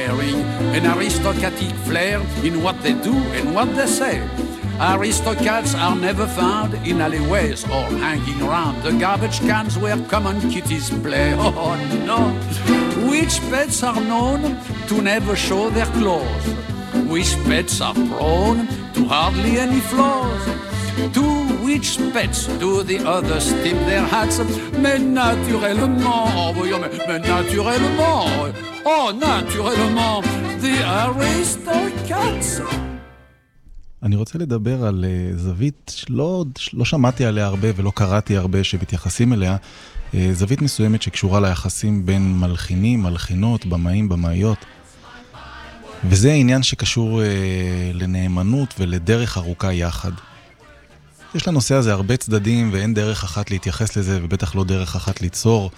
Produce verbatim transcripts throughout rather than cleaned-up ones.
bearing, an aristocratic flair in what they do and what they say. Aristocrats are never found in alleyways or hanging around the garbage cans where common kitties play. Oh no! Which pets are known to never show their claws? Which pets are prone to hardly any flaws? To which pets do the others tip their hats? Mais naturellement, oh voyons, mais, mais naturellement, oh naturellement, the Aristocats. אני רוצה לדבר על זווית שלא לא שמעתי עליה הרבה ולא קראתי הרבה שמתייחסים אליה, זווית מסוימת שקשורה ליחסים בין מלחינים, מלחינות, במאים, במאיות. וזה עניין שקשור לנאמנות ולדרך ארוכה יחד. יש לנושא הזה הרבה צדדים ואין דרך אחת להתייחס לזה ובטח לא דרך אחת ליצור.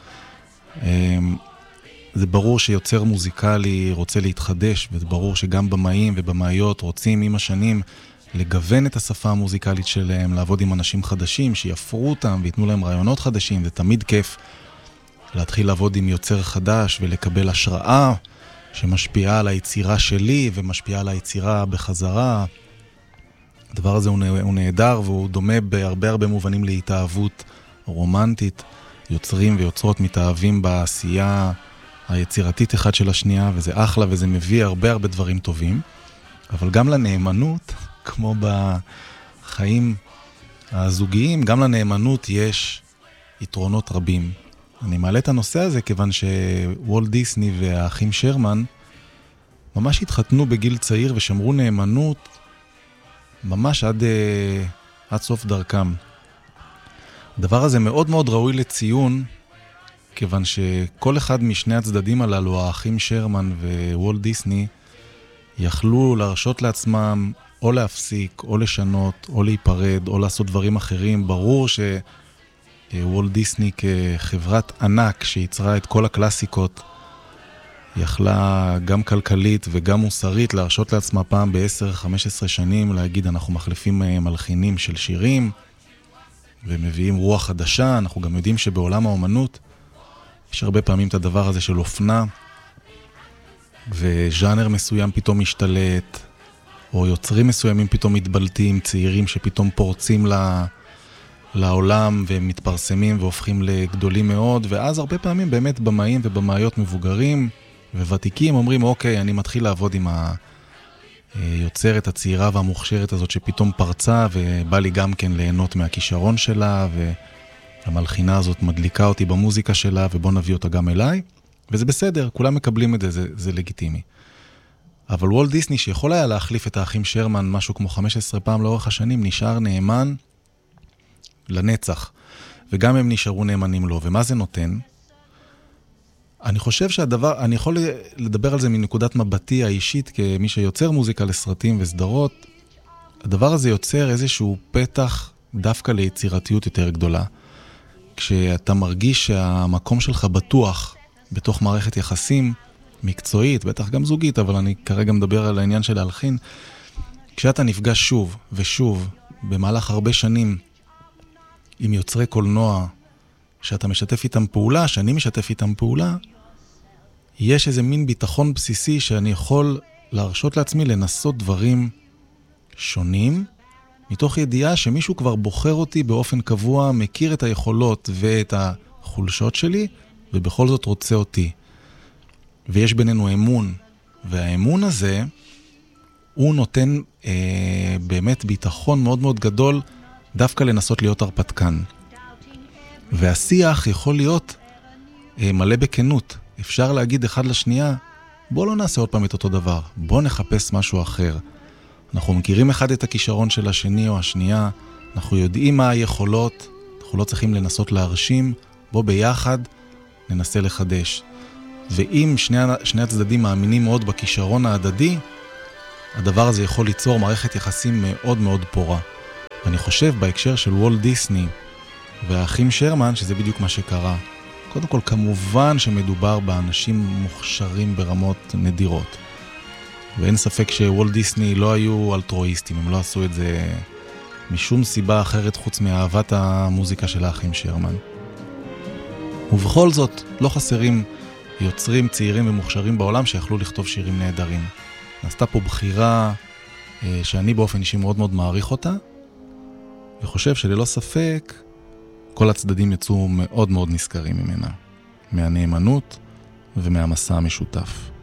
זה ברור שיוצר מוזיקלי רוצה להתחדש, וזה ברור שגם במאים ובמאיות רוצים עם השנים לגוון את השפה המוזיקלית שלהם, לעבוד עם אנשים חדשים שיפרו אותם ויתנו להם רעיונות חדשים. זה תמיד כיף להתחיל לעבוד עם יוצר חדש ולקבל השראה שמשפיעה על היצירה שלי ומשפיעה על היצירה בחזרה. הדבר הזה הוא נהדר והוא דומה בהרבה הרבה מובנים להתאהבות רומנטית. יוצרים ויוצרות מתאהבים בעשייה היצירתית אחד של השנייה, וזה אחלה וזה מביא הרבה הרבה דברים טובים. אבל גם לנאמנות, כמו בחיים הזוגיים, גם לנאמנות יש יתרונות רבים. אני מעלה את הנושא הזה כיוון שוולט דיסני והאחים שרמן ממש התחתנו בגיל צעיר ושמרו נאמנות ממש עד, עד סוף דרכם. הדבר הזה מאוד מאוד ראוי לציון, כיוון שכל אחד משני הצדדים הללו, האחים שרמן ווולט דיסני, יכלו להרשות לעצמם או להפסיק, או לשנות, או להיפרד, או לעשות דברים אחרים. ברור שוולט דיסני כחברת ענק שיצרה את כל הקלאסיקות, יכלה גם כלכלית וגם מוסרית להרשות לעצמה פעם ב-עשר חמש עשרה שנים להגיד אנחנו מחליפים מלחינים של שירים ומביאים רוח חדשה. אנחנו גם יודעים שבעולם האומנות יש הרבה פעמים את הדבר הזה של אופנה, וז'אנר מסוים פתאום משתלט, או יוצרים מסוימים פתאום מתבלטים, צעירים שפתאום פורצים ל... לעולם ומתפרסמים והופכים לגדולים מאוד, ואז הרבה פעמים באמת במאים ובמאיות מבוגרים וותיקים אומרים, אוקיי, אני מתחיל לעבוד עם היוצרת הצעירה והמוכשרת הזאת שפתאום פרצה, ובא לי גם כן ליהנות מהכישרון שלה, והמלחינה הזאת מדליקה אותי במוזיקה שלה, ובוא נביא אותה גם אליי, וזה בסדר, כולם מקבלים את זה, זה, זה לגיטימי. אבל וולט דיסני, שיכול היה להחליף את האחים שרמן משהו כמו חמש עשרה פעם לאורך השנים, נשאר נאמן לנצח, וגם הם נשארו נאמנים לו. ומה זה נותן? אני חושב שהדבר, אני יכול לדבר על זה מנקודת מבטי האישית, כמי שיוצר מוזיקה לסרטים וסדרות, הדבר הזה יוצר איזשהו פתח דווקא ליצירתיות יותר גדולה. כשאתה מרגיש שהמקום שלך בטוח בתוך מערכת יחסים מקצועית, בטח גם זוגית, אבל אני כרגע מדבר על העניין של להלחין, כשאתה נפגש שוב ושוב במהלך הרבה שנים עם יוצרי קולנוע, שאתה משתף איתם פעולה, שאני משתף איתם פעולה, יש איזה מין ביטחון בסיסי שאני יכול להרשות לעצמי לנסות דברים שונים, מתוך ידיעה שמישהו כבר בוחר אותי באופן קבוע, מכיר את היכולות ואת החולשות שלי, ובכל זאת רוצה אותי. ויש בינינו אמון, והאמון הזה, הוא נותן אה, באמת ביטחון מאוד מאוד גדול, דווקא לנסות להיות הרפתקן. והשיח יכול להיות אה, מלא בכנות. אפשר להגיד אחד לשנייה, בוא לא נעשה עוד פעם את אותו דבר, בוא נחפש משהו אחר. אנחנו מכירים אחד את הכישרון של השני או השנייה, אנחנו יודעים מה היכולות, אנחנו לא צריכים לנסות להרשים, בוא ביחד ננסה לחדש. ואם שני, שני הצדדים מאמינים מאוד בכישרון ההדדי, הדבר הזה יכול ליצור מערכת יחסים מאוד מאוד פורה. ואני חושב בהקשר של וולט דיסני והאחים שרמן שזה בדיוק מה שקרה. קודם כל כמובן שמדובר באנשים מוכשרים ברמות נדירות. ואין ספק שוולט דיסני לא היו אלטרואיסטים, הם לא עשו את זה משום סיבה אחרת חוץ מאהבת המוזיקה של האחים שרמן. ובכל זאת לא חסרים יוצרים צעירים ומוכשרים בעולם שיכלו לכתוב שירים נהדרים. נעשתה פה בחירה שאני באופן אישי מאוד מאוד מעריך אותה, וחושב שללא ספק כל הצדדים יצאו מאוד מאוד נזכרים ממנה, מהנאמנות ומהמסע המשותף.